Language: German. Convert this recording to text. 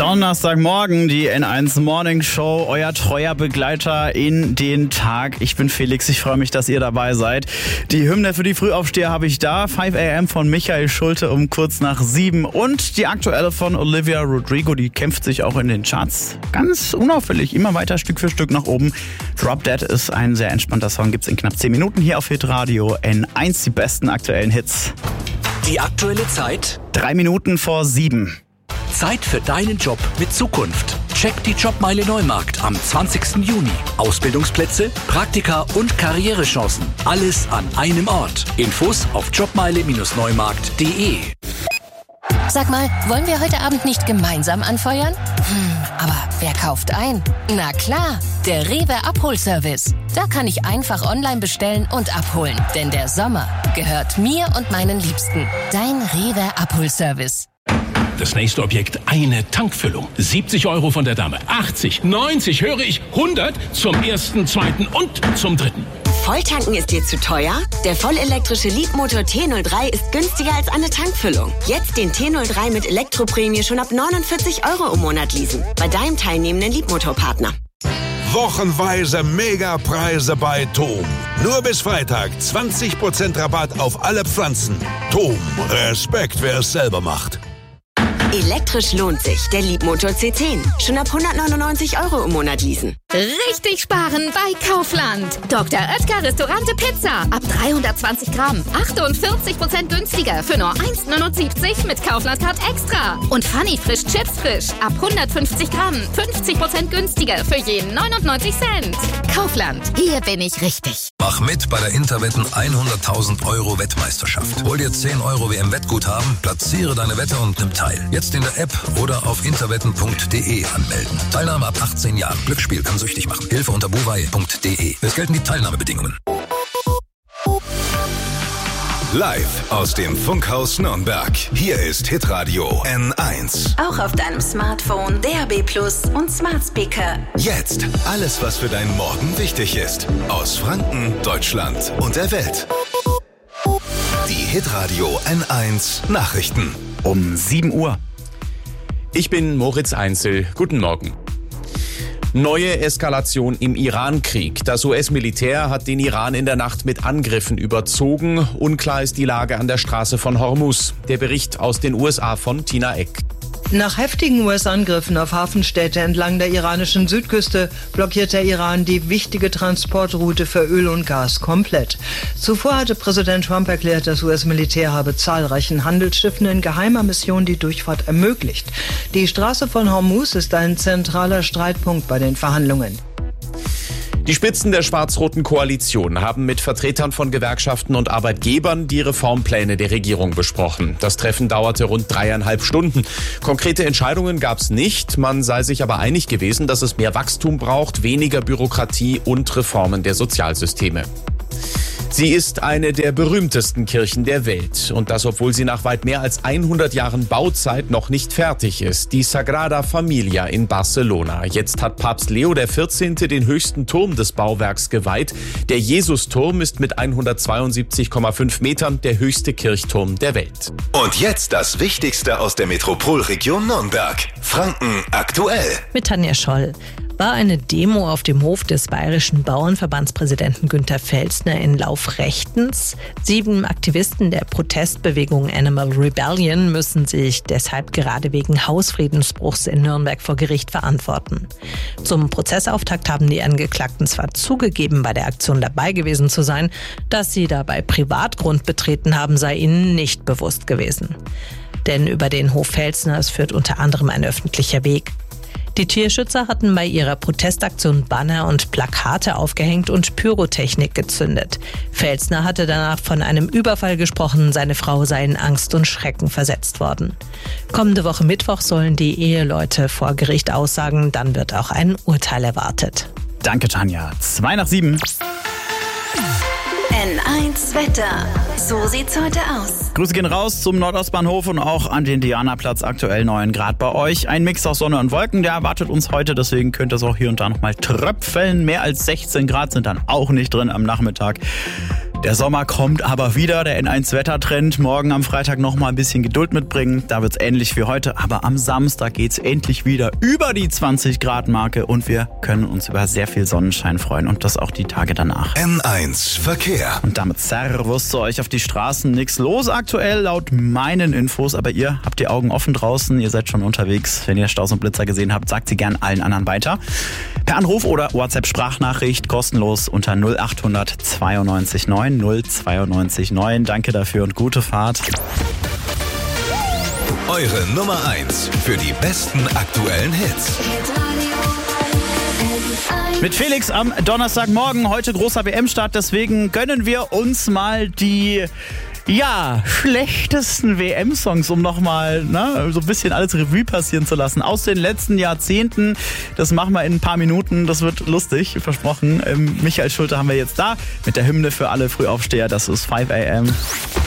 Donnerstagmorgen, die N1 Morning Show, euer treuer Begleiter in den Tag. Ich bin Felix, ich freue mich, dass ihr dabei seid. Die Hymne für die Frühaufsteher habe ich da. 5 AM von Michael Schulte um kurz nach 7. Und die aktuelle von Olivia Rodrigo, die kämpft sich auch in den Charts ganz unauffällig, immer weiter Stück für Stück nach oben. Drop Dead ist ein sehr entspannter Song, gibt's in knapp 10 Minuten hier auf Hitradio N1, die besten aktuellen Hits. Die aktuelle Zeit? 3 Minuten vor 7. Zeit für deinen Job mit Zukunft. Check die Jobmeile Neumarkt am 20. Juni. Ausbildungsplätze, Praktika und Karrierechancen. Alles an einem Ort. Infos auf jobmeile-neumarkt.de. Sag mal, wollen wir heute Abend nicht gemeinsam anfeuern? Aber wer kauft ein? Na klar, der Rewe Abholservice. Da kann ich einfach online bestellen und abholen. Denn der Sommer gehört mir und meinen Liebsten. Dein Rewe Abholservice. Das nächste Objekt, eine Tankfüllung. 70 € von der Dame, 80, 90, höre ich, 100 zum ersten, zweiten und zum dritten. Volltanken ist dir zu teuer? Der vollelektrische Leapmotor T03 ist günstiger als eine Tankfüllung. Jetzt den T03 mit Elektroprämie schon ab 49 € im Monat leasen. Bei deinem teilnehmenden Leapmotor-Partner. Wochenweise Megapreise bei TOM. Nur bis Freitag 20% Rabatt auf alle Pflanzen. TOM, Respekt, wer es selber macht. Elektrisch lohnt sich. Der Leapmotor C10. Schon ab 199 € im Monat leasen. Richtig sparen bei Kaufland. Dr. Oetker Restaurante Pizza. Ab 320 Gramm. 48% günstiger. Für nur 1,79 mit Kaufland-Card extra. Und Funny Frisch Chips Frisch. Ab 150 Gramm. 50% günstiger. Für jeden 99 Cent. Kaufland. Hier bin ich richtig. Mach mit bei der Interwetten 100.000 € Wettmeisterschaft. Hol dir 10 € WM-Wettguthaben, platziere deine Wette und nimm teil. Jetzt in der App oder auf interwetten.de anmelden. Teilnahme ab 18 Jahren. Glücksspiel kann süchtig machen. Hilfe unter buwei.de. Es gelten die Teilnahmebedingungen. Live aus dem Funkhaus Nürnberg. Hier ist Hitradio N1. Auch auf deinem Smartphone, DAB+ und Smart Speaker. Jetzt alles, was für deinen Morgen wichtig ist. Aus Franken, Deutschland und der Welt. Die Hitradio N1 Nachrichten. Um 7 Uhr. Ich bin Moritz Einzel. Guten Morgen. Neue Eskalation im Iran-Krieg. Das US-Militär hat den Iran in der Nacht mit Angriffen überzogen. Unklar ist die Lage an der Straße von Hormuz. Der Bericht aus den USA von Tina Eck. Nach heftigen US-Angriffen auf Hafenstädte entlang der iranischen Südküste blockiert der Iran die wichtige Transportroute für Öl und Gas komplett. Zuvor hatte Präsident Trump erklärt, das US-Militär habe zahlreichen Handelsschiffen in geheimer Mission die Durchfahrt ermöglicht. Die Straße von Hormuz ist ein zentraler Streitpunkt bei den Verhandlungen. Die Spitzen der schwarz-roten Koalition haben mit Vertretern von Gewerkschaften und Arbeitgebern die Reformpläne der Regierung besprochen. Das Treffen dauerte rund 3,5 Stunden. Konkrete Entscheidungen gab es nicht. Man sei sich aber einig gewesen, dass es mehr Wachstum braucht, weniger Bürokratie und Reformen der Sozialsysteme. Sie ist eine der berühmtesten Kirchen der Welt. Und das, obwohl sie nach weit mehr als 100 Jahren Bauzeit noch nicht fertig ist. Die Sagrada Familia in Barcelona. Jetzt hat Papst Leo XIV. Den höchsten Turm des Bauwerks geweiht. Der Jesusturm ist mit 172,5 Metern der höchste Kirchturm der Welt. Und jetzt das Wichtigste aus der Metropolregion Nürnberg. Franken aktuell. Mit Tanja Scholl. War eine Demo auf dem Hof des bayerischen Bauernverbandspräsidenten Günter Pfälzner in Lauf rechtens. 7 Aktivisten der Protestbewegung Animal Rebellion müssen sich deshalb gerade wegen Hausfriedensbruchs in Nürnberg vor Gericht verantworten. Zum Prozessauftakt haben die Angeklagten zwar zugegeben, bei der Aktion dabei gewesen zu sein, dass sie dabei Privatgrund betreten haben, sei ihnen nicht bewusst gewesen. Denn über den Hof Pfälzners führt unter anderem ein öffentlicher Weg. Die Tierschützer hatten bei ihrer Protestaktion Banner und Plakate aufgehängt und Pyrotechnik gezündet. Pfälzner hatte danach von einem Überfall gesprochen, seine Frau sei in Angst und Schrecken versetzt worden. Kommende Woche Mittwoch sollen die Eheleute vor Gericht aussagen, dann wird auch ein Urteil erwartet. Danke, Tanja. 7:02. N1 Wetter. So sieht's heute aus. Grüße gehen raus zum Nordostbahnhof und auch an den Dianaplatz, aktuell 9 Grad bei euch. Ein Mix aus Sonne und Wolken, der erwartet uns heute, deswegen könnte es auch hier und da nochmal tröpfeln. Mehr als 16 Grad sind dann auch nicht drin am Nachmittag. Der Sommer kommt aber wieder, der N1-Wettertrend. Morgen am Freitag noch mal ein bisschen Geduld mitbringen. Da wird's ähnlich wie heute, aber am Samstag geht's endlich wieder über die 20-Grad-Marke und wir können uns über sehr viel Sonnenschein freuen und das auch die Tage danach. N1 Verkehr. Und damit Servus zu euch auf die Straßen. Nix los aktuell laut meinen Infos, aber ihr habt die Augen offen draußen, ihr seid schon unterwegs. Wenn ihr Staus und Blitzer gesehen habt, sagt sie gern allen anderen weiter. Per Anruf oder WhatsApp-Sprachnachricht kostenlos unter 0800 92 9 092 9. Danke dafür und gute Fahrt. Eure Nummer 1 für die besten aktuellen Hits. Mit Felix am Donnerstagmorgen, heute großer WM-Start, deswegen gönnen wir uns mal die schlechtesten WM-Songs, um nochmal so ein bisschen alles Revue passieren zu lassen. Aus den letzten Jahrzehnten. Das machen wir in ein paar Minuten. Das wird lustig, versprochen. Michael Schulte haben wir jetzt da mit der Hymne für alle Frühaufsteher. Das ist 5 AM.